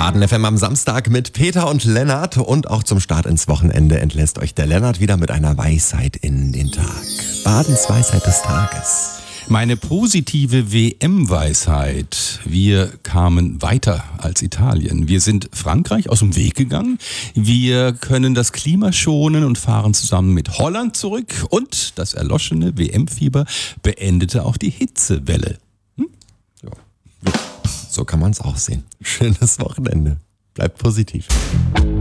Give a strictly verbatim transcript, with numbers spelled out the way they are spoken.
Baden F M am Samstag mit Peter und Lennart. Und auch zum Start ins Wochenende entlässt euch der Lennart wieder mit einer Weisheit in den Tag. Badens Weisheit des Tages. Meine positive W M-Weisheit. Wir kamen weiter als Italien. Wir sind Frankreich aus dem Weg gegangen. Wir können das Klima schonen und fahren zusammen mit Holland zurück. Und das erloschene W M-Fieber beendete auch die Hitzewelle. Hm? Ja. So kann man es auch sehen. Schönes Wochenende. Bleibt positiv.